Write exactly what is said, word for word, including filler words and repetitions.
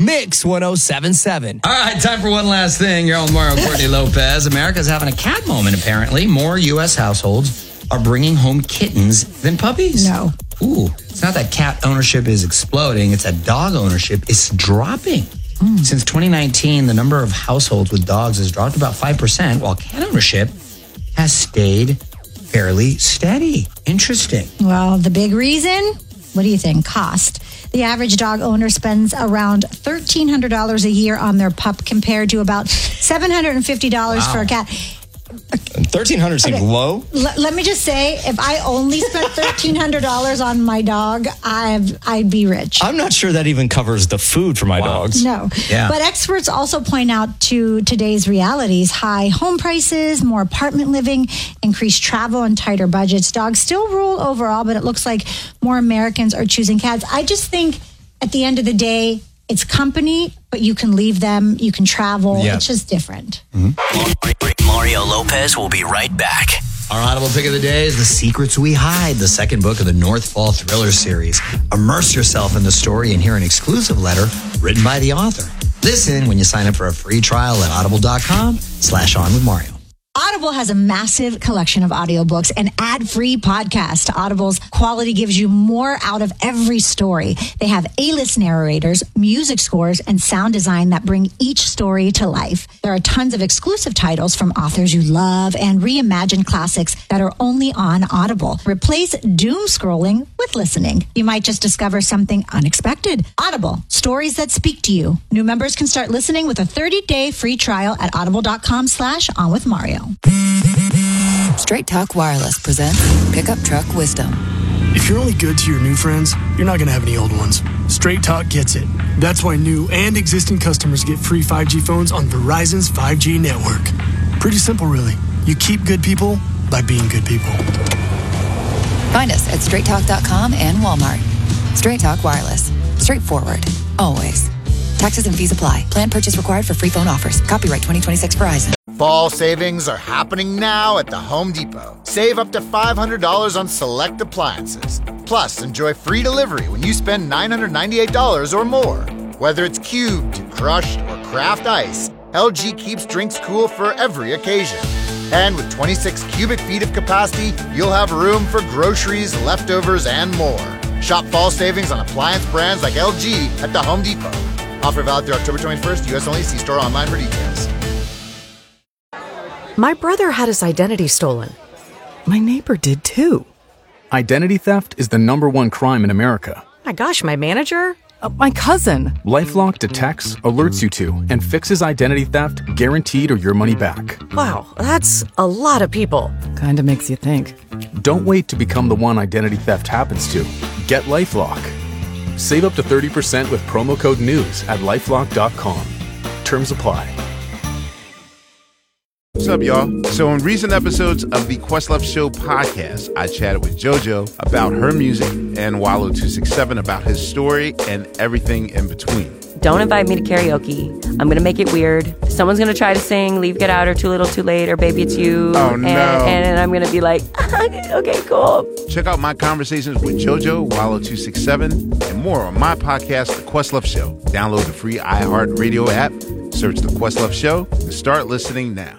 Mix one oh seven point seven. All right, time for one last thing. You're on Mario Courtney Lopez. America's having a cat moment, apparently. More U S households are bringing home kittens than puppies. No. Ooh, it's not that cat ownership is exploding. It's that dog ownership is dropping. Mm. Since twenty nineteen, the number of households with dogs has dropped about five percent, while cat ownership has stayed fairly steady. Interesting. Well, the big reason, what do you think? Cost. The average dog owner spends around thirteen hundred dollars a year on their pup compared to about seven hundred fifty dollars wow. for a cat. thirteen hundred dollars seems okay. low. L- let me just say, if I only spent thirteen hundred dollars on my dog, I've, I'd be rich. I'm not sure that even covers the food for my wow. dogs. No. Yeah. But experts also point out to today's realities, high home prices, more apartment living, increased travel, and tighter budgets. Dogs still rule overall, but it looks like more Americans are choosing cats. I just think at the end of the day, it's company, but you can leave them, you can travel. Yep. It's just different. Mm-hmm. Mario Lopez will be right back. Our Audible pick of the day is The Secrets We Hide, the second book of the Northfall Thriller series. Immerse yourself in the story and hear an exclusive letter written by the author. Listen when you sign up for a free trial at audible.com slash on with Mario. Audible has a massive collection of audiobooks and ad-free podcasts. Audible's quality gives you more out of every story. They have A-list narrators, music scores, and sound design that bring each story to life. There are tons of exclusive titles from authors you love and reimagined classics that are only on Audible. Replace doom scrolling with listening. You might just discover something unexpected. Audible, stories that speak to you. New members can start listening with a thirty-day free trial at audible.com slash on with Mario. Straight Talk Wireless presents Pickup Truck Wisdom. If you're only good to your new friends, you're not going to have any old ones. Straight Talk gets it. That's why new and existing customers get free five G phones on Verizon's five G network. Pretty simple, really. You keep good people by being good people. Find us at straight talk dot com and Walmart. Straight Talk Wireless. Straightforward. Always. Taxes and fees apply. Plan purchase required for free phone offers. Copyright twenty twenty-six Verizon. Fall savings are happening now at the Home Depot. Save up to five hundred dollars on select appliances. Plus, enjoy free delivery when you spend nine hundred ninety-eight dollars or more. Whether it's cubed, crushed, or craft ice, L G keeps drinks cool for every occasion. And with twenty-six cubic feet of capacity, you'll have room for groceries, leftovers, and more. Shop fall savings on appliance brands like L G at the Home Depot. Offer valid through October twenty-first, U S only. See store online for details. My brother had his identity stolen. My neighbor did too. Identity theft is the number one crime in America. My gosh, my manager? Uh, my cousin. LifeLock detects, alerts you to, and fixes identity theft guaranteed or your money back. Wow, that's a lot of people. Kinda makes you think. Don't wait to become the one identity theft happens to. Get LifeLock. Save up to thirty percent with promo code NEWS at lifelock dot com. Terms apply. What's up, y'all? So in recent episodes of the Questlove Show podcast, I chatted with JoJo about her music and Wallow two six seven about his story and everything in between. Don't invite me to karaoke. I'm going to make it weird. Someone's going to try to sing Leave, Get Out, or Too Little, Too Late, or Baby It's You. Oh, no. And, and I'm going to be like, okay, cool. Check out my conversations with JoJo, Wallow two six seven, and more on my podcast, The Questlove Show. Download the free iHeartRadio app, search The Questlove Show, and start listening now.